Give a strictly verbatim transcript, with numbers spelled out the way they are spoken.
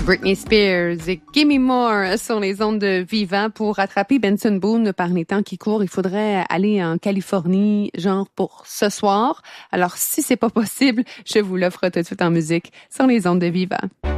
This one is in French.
Britney Spears et Gimme More sur les ondes de Vivant. Pour rattraper Benson Boone par les temps qui courent, il faudrait aller en Californie, genre pour ce soir. Alors, si c'est pas possible, je vous l'offre tout de suite en musique sur les ondes de Vivant.